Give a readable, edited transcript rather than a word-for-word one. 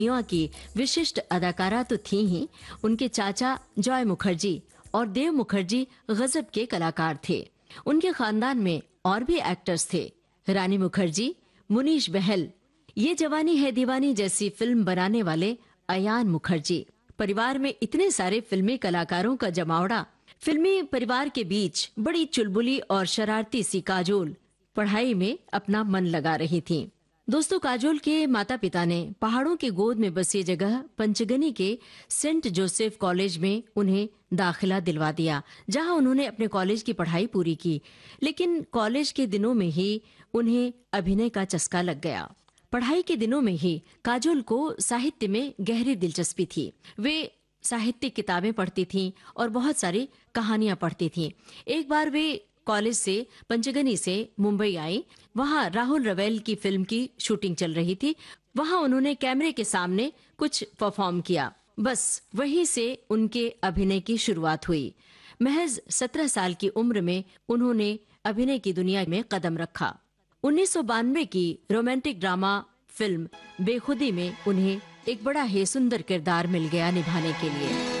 युवा की विशिष्ट अदाकारा तो थी ही, उनके चाचा जॉय मुखर्जी और देव मुखर्जी गजब के कलाकार थे। उनके खानदान में और भी एक्टर्स थे। रानी मुखर्जी, मुनीश बहल, ये जवानी है दीवानी जैसी फिल्म बनाने वाले अयान मुखर्जी। परिवार में इतने सारे फिल्मी कलाकारों का जमावड़ा। फिल्मी परिवार के बीच बड़ी चुलबुली और शरारती सी काजोल पढ़ाई में अपना मन लगा रही थी। दोस्तों, काजोल के माता पिता ने पहाड़ों की गोद में बसी जगह पंचगनी के सेंट जोसेफ कॉलेज में उन्हें दाखिला दिलवा दिया, जहां उन्होंने अपने कॉलेज की पढ़ाई पूरी की। लेकिन कॉलेज के दिनों में ही उन्हें अभिनय का चस्का लग गया। पढ़ाई के दिनों में ही काजोल को साहित्य में गहरी दिलचस्पी थी। वे साहित्यिक किताबें पढ़ती थीं और बहुत सारी कहानियां पढ़ती थीं। एक बार वे कॉलेज से पंचगनी से मुंबई आई। वहां राहुल रवेल की फिल्म की शूटिंग चल रही थी। वहां उन्होंने कैमरे के सामने कुछ परफॉर्म किया। बस वहीं से उनके अभिनय की शुरुआत हुई। महज 17 साल की उम्र में उन्होंने अभिनय की दुनिया में कदम रखा। 1992 की रोमांटिक ड्रामा फिल्म बेखुदी में उन्हें एक बड़ा ही सुंदर किरदार मिल गया निभाने के लिए।